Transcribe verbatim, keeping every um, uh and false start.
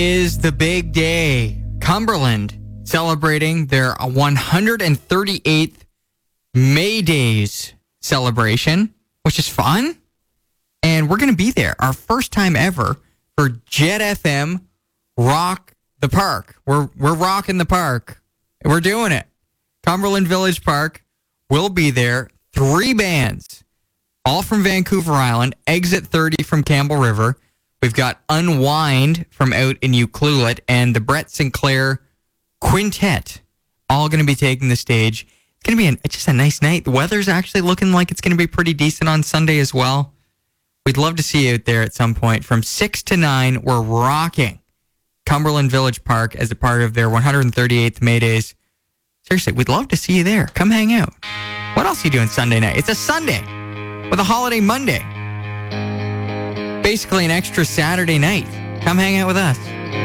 Is the big day. Cumberland celebrating their one hundred thirty-eighth May Days celebration, which is fun. And we're going to be there. Our first time ever for Jet F M Rock the Park. We're we're rocking the park. We're doing it. Cumberland Village Park will be there. Three bands, all from Vancouver Island. Exit thirty from Campbell River. We've got Unwind from out in Ucluelet and the Brett Sinclair Quintet, all going to be taking the stage. It's going to be an, just a nice night. The weather's actually looking like it's going to be pretty decent on Sunday as well. We'd love to see you out there at some point. From six to nine, we're rocking Cumberland Village Park as a part of their one hundred thirty-eighth May Days. Seriously, we'd love to see you there. Come hang out. What else are you doing Sunday night? It's a Sunday with a holiday Monday. Basically an extra Saturday night. Come hang out with us.